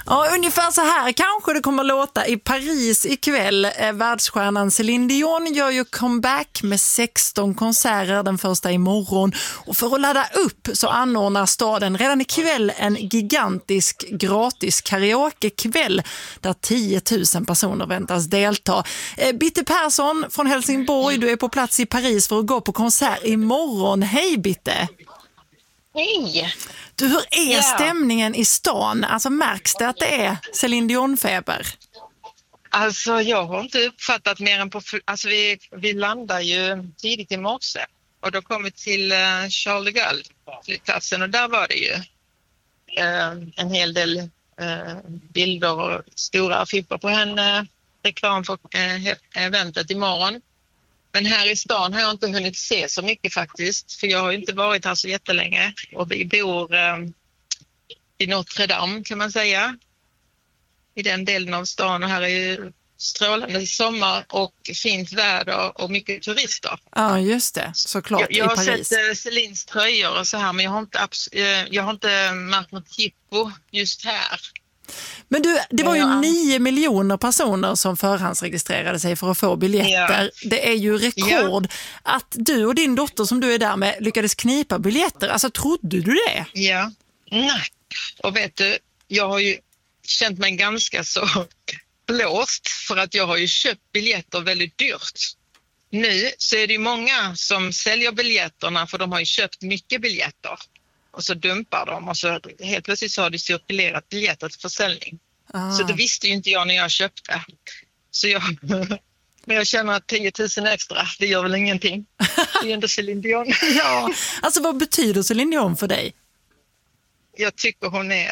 Ja, ungefär så här kanske det kommer låta i Paris ikväll. Världsstjärnan Céline Dion gör ju comeback med 16 konserter, den första imorgon. Och för att ladda upp så anordnar staden redan ikväll en gigantisk gratis karaokekväll där 10 000 personer väntas delta. Bitte Persson från Helsingborg, du är på plats i Paris för att gå på konsert imorgon. Hej Bitte! Hej! Du, hur är stämningen i stan? Alltså märks det att det är Céline Dion-feber? Alltså jag har inte uppfattat mer än på... Alltså vi landar ju tidigt i morse och då kom vi till Charles de Gaulle flygplatsen och där var det ju en hel del bilder och stora affischer på henne, reklam för eventet imorgon. Men här i stan har jag inte hunnit se så mycket faktiskt, för jag har inte varit här så jättelänge. Och vi bor i Notre Dame kan man säga, i den delen av stan. Och här är ju strålande sommar och fint väder och mycket turister. Ja, just det. Såklart jag i Paris. Jag har sett Célines tröjor och så här, men jag har inte märkt något jippo just här. Men du, det var ju 9 miljoner personer som förhandsregistrerade sig för att få biljetter. Ja. Det är ju rekord att du och din dotter som du är där med lyckades knipa biljetter. Alltså, trodde du det? Ja, nej. Och vet du, jag har ju känt mig ganska så blåst för att jag har ju köpt biljetter väldigt dyrt. Nu så är det ju många som säljer biljetterna för de har ju köpt mycket biljetter. Och så dumpar de och så helt plötsligt så har det cirkulerat biljetter till försäljning. Så det visste ju inte jag när jag köpte. Så men jag känner att 10 000 extra, det gör väl ingenting. Det är ändå Céline Dion. Ja, alltså vad betyder Céline Dion för dig? Jag tycker hon är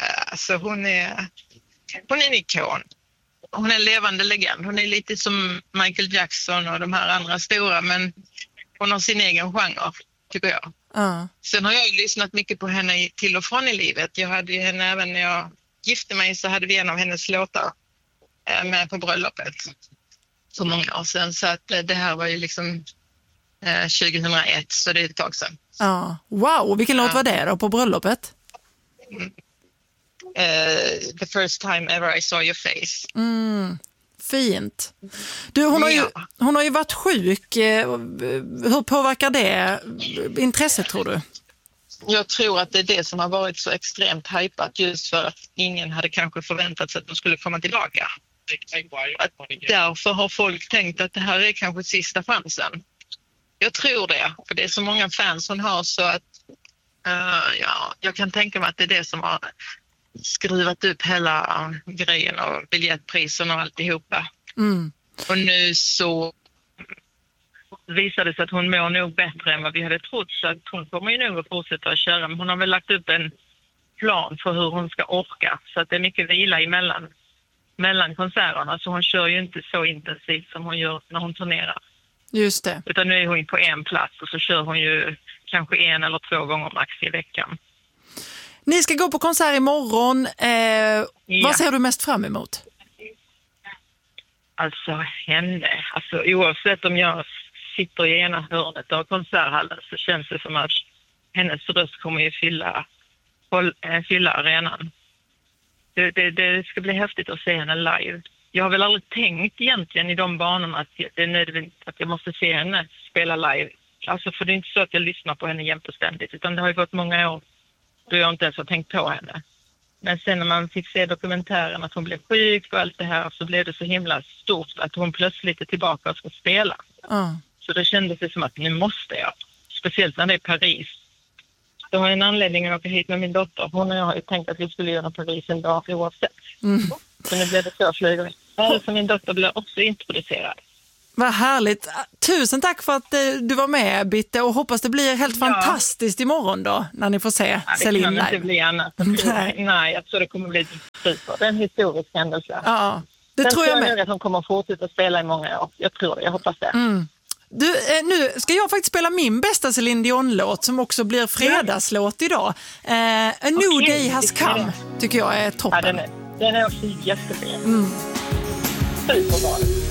en ikon. Hon är en levande legend. Hon är lite som Michael Jackson och de här andra stora, men hon har sin egen genre, tycker jag. Sen har jag ju lyssnat mycket på henne till och från i livet. Jag hade ju henne även när jag gifte mig, så hade vi en av hennes låtar med på bröllopet för många år sedan. Så att det här var ju liksom 2001, så det är ett tag sedan. Ja. Wow, vilken låt var det då på bröllopet? The first time ever I saw your face. Fint. Du, hon har ju varit sjuk. Hur påverkar det intresset, tror du? Jag tror att det är det som har varit så extremt hypat, just för att ingen hade kanske förväntat sig att de skulle komma tillbaka. Därför har folk tänkt att det här är kanske sista chansen. Jag tror det, för det är så många fans hon har, så att jag kan tänka mig att det är det som har skruvat upp hela grejen och biljettprisen och alltihopa. Och nu så visade det sig att hon mår nog bättre än vad vi hade trott, så att hon kommer ju nog att fortsätta att köra. Men hon har väl lagt upp en plan för hur hon ska orka, så att det är mycket vila mellan konserterna, så hon kör ju inte så intensivt som hon gör när hon turnerar. Just det. Utan nu är hon på en plats och så kör hon ju kanske 1 eller 2 gånger max i veckan. Ni ska gå på konsert imorgon. Vad ser du mest fram emot? Alltså henne. Alltså, oavsett om jag sitter i ena hörnet av konserthallen, så känns det som att hennes röst kommer ju fylla arenan. Det ska bli häftigt att se henne live. Jag har väl aldrig tänkt egentligen i de banorna att det är nödvändigt att jag måste se henne spela live. Alltså, för det är inte så att jag lyssnar på henne jämt och ständigt, utan det har ju gått många år då jag inte ens har tänkt på henne. Men sen när man fick se dokumentären att hon blev sjuk och allt det här, så blev det så himla stort att hon plötsligt är tillbaka och ska spela. Så det kändes det som att nu måste jag. Speciellt när det är Paris. Jag har en anledning att åka hit med min dotter. Hon och jag har ju tänkt att vi skulle göra Paris en dag oavsett. Så nu blev det så flyger vi. Så min dotter blev också introducerad. Vad härligt. Tusen tack för att du var med, Bitte, och hoppas det blir helt fantastiskt imorgon då, när ni får se Céline live. Det kan inte bli annat. Nej, jag tror det kommer bli super. Det är en historisk händelse. Ja, det tror jag med. Jag tror att hon kommer att fortsätta spela i många år. Jag tror det, jag hoppas det. Du, nu ska jag faktiskt spela min bästa Céline Dion-låt som också blir fredagslåt idag. A New Day Has Come tycker jag är toppen. Ja, den är också jättefin. Superbra.